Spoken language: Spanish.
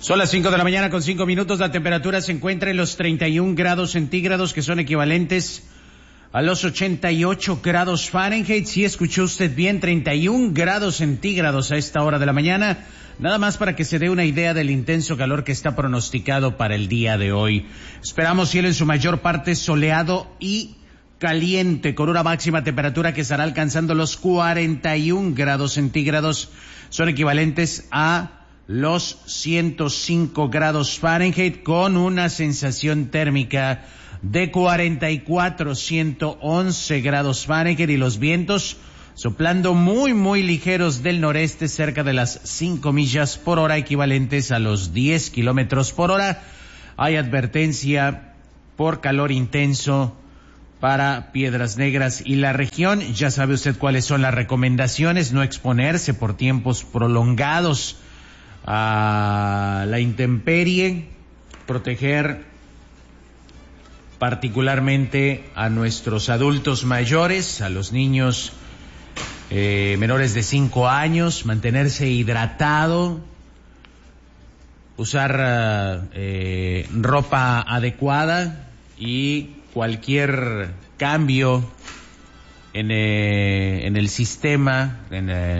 Son las 5 de la mañana con 5 minutos. La temperatura se encuentra en los 31 grados centígrados, que son equivalentes a los 88 grados Fahrenheit. Si escuchó usted bien, 31 grados centígrados a esta hora de la mañana. Nada más para que se dé una idea del intenso calor que está pronosticado para el día de hoy. Esperamos cielo en su mayor parte soleado y caliente, con una máxima temperatura que estará alcanzando los 41 grados centígrados. Son equivalentes a los 105 grados Fahrenheit, con una sensación térmica de 44, 111 grados Fahrenheit, y los vientos soplando muy ligeros del noreste, cerca de las 5 millas por hora, equivalentes a los 10 kilómetros por hora. Hay advertencia por calor intenso para Piedras Negras y la región. Ya sabe usted cuáles son las recomendaciones: no exponerse por tiempos prolongados a la intemperie, proteger particularmente a nuestros adultos mayores, a los niños menores de 5 años, mantenerse hidratado, usar ropa adecuada, y cualquier cambio en el sistema,